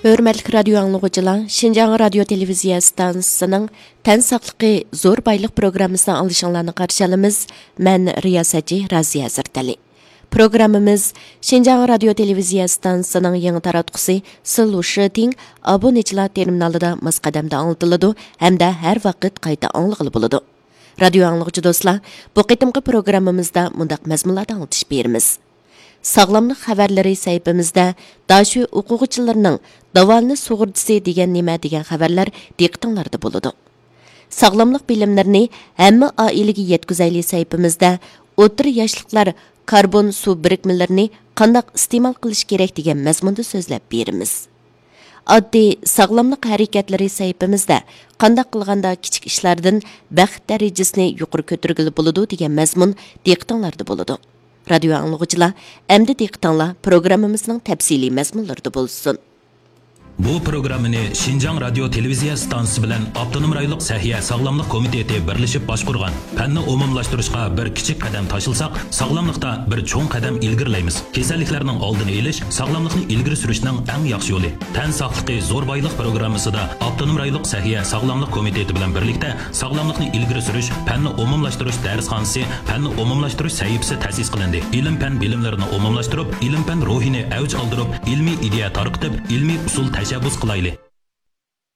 Hörmətli radio anlıqçılar, Şinjan Radio Televiziya stansiyasının Tən saqlıqı zor baylıq proqramısını alışanlarını qarşı alımız. Mən riyasətçi Raziya Zirtali. Programımız Şinjan Radio Televiziya stansiyasının yeni taratqusi Sılu Şiting abunəçilar terminalında mızqadamda anlatılıdı, hem de her vaqt qayta anlıqlı buludu. Radio anlıqçı dostlar, bu qitimqi programımızda mundaq məzmunlarda anlatış berimiz. Sağlamlıq xəbərləri səhifəmizdə daşı oxuğucularının davalını soğurdusu degan nima degan xəbərlər diqqətinizdə buludu. Sağlamlıq bilimlərini həmmə ailəyə yetkizayli səhifəmizdə o'tir yoshliklar karbon su birikmələrini qandaq iste'mol qilish kerak degan məzmunda so'zlab berimiz. Oddiy sağlamlıq hərəkətləri səhifəmizdə qandaq qilganda kichik ishlardan bəxt dərəcəsini yuqori ko'targili buludu degan məzmun diqqətinizdə buludu. Radio anlıqçılar, əmdi diqqətinizlər proqramımızın təfsili məzmunlarında bolsun. Bu programını Şinjan Radio Televiziya stansiyası bilan Avtonom rayonluq Səhiyyə Sağlamlıq Komiteti birləşib başqurğan. Fənni umumlaşdırışqa bir kiçik qadam taşılsaq, sağlamlıqda bir çoğ qadam ilgirləymiz. Kasalliklarning oldini olish sağlamlıqni ilgiri surishning eng yaxshi yo'li. Tən saqlıqı zor bayliq programmasida Avtonom rayonluq Səhiyyə Sağlamlıq Komiteti bilan birlikdə sağlamlıqni ilgiri surish, fənni umumlaşdırış dərsxanası, fənni umumlaşdırış səhifəsi təsis qilindi. İlim fən bilimlərini umumlaşdırıb, ilim fən ruhini avj aldırıb, ilmiy ideya tarqitib, ilmiy usul təşəbbüs qilayli.